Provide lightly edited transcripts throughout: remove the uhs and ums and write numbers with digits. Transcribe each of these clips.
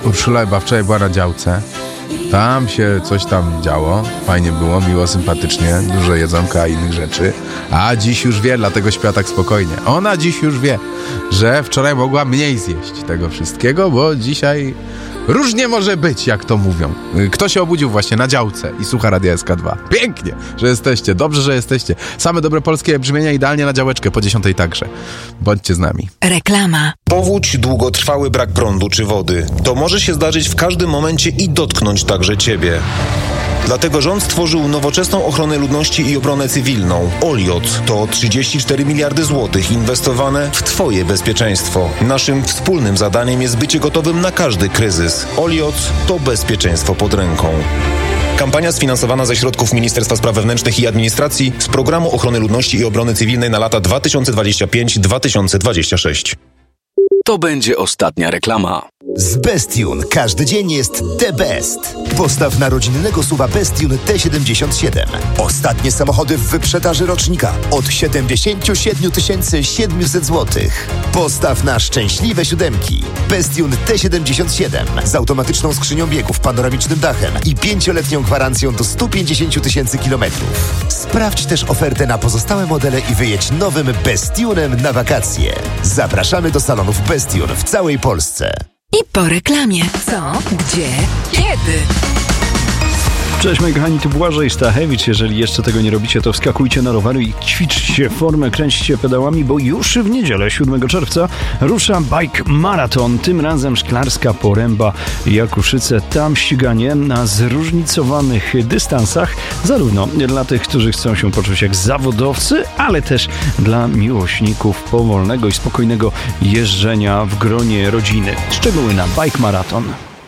Urszula chyba wczoraj była na działce. Tam się coś tam działo. Fajnie było, miło, sympatycznie. Dużo jedzonka i innych rzeczy. A dziś już wie, dlatego śpia tak spokojnie. Ona dziś już wie, że wczoraj mogła mniej zjeść tego wszystkiego, bo dzisiaj różnie może być, jak to mówią. Kto się obudził właśnie na działce i słucha Radia SK2? Pięknie, że jesteście. Dobrze, że jesteście. Same dobre polskie brzmienia idealnie na działeczkę. Po 10 także. Bądźcie z nami. Reklama. Powódź, długotrwały brak prądu czy wody. To może się zdarzyć w każdym momencie i dotknąć także Ciebie. Dlatego rząd stworzył nowoczesną ochronę ludności i obronę cywilną. OLIOT to 34 miliardy złotych inwestowane w Twoje bezpieczeństwo. Naszym wspólnym zadaniem jest bycie gotowym na każdy kryzys. OLIOT to bezpieczeństwo pod ręką. Kampania sfinansowana ze środków Ministerstwa Spraw Wewnętrznych i Administracji z Programu Ochrony Ludności i Obrony Cywilnej na lata 2025-2026. To będzie ostatnia reklama. Z Bestune każdy dzień jest the best. Postaw na rodzinnego SUV-a Bestune T77. Ostatnie samochody w wyprzedaży rocznika od 77 700 zł. Postaw na szczęśliwe siódemki. Bestune T77 z automatyczną skrzynią biegów, panoramicznym dachem i 5-letnią gwarancją do 150 000 kilometrów. Sprawdź też ofertę na pozostałe modele i wyjedź nowym Bestunem na wakacje. Zapraszamy do salonów Bestune w całej Polsce. I po reklamie. Co? Gdzie? Kiedy? Cześć moi kochani, tu Błażej Stachewicz. Jeżeli jeszcze tego nie robicie, to wskakujcie na rowery i ćwiczcie formę, kręćcie pedałami, bo już w niedzielę 7 czerwca rusza Bike Marathon. Tym razem Szklarska Poręba, Jakuszyce. Tam ściganie na zróżnicowanych dystansach, zarówno dla tych, którzy chcą się poczuć jak zawodowcy, ale też dla miłośników powolnego i spokojnego jeżdżenia w gronie rodziny. Szczegóły na Bike Marathon.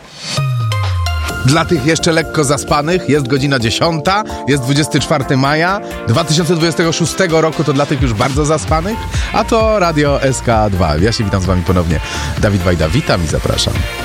Dla tych jeszcze lekko zaspanych jest godzina 10, jest 24 maja 2026 roku, to dla tych już bardzo zaspanych, a to Radio SK2. Ja się witam z wami ponownie. Dawid Wajda, witam i zapraszam.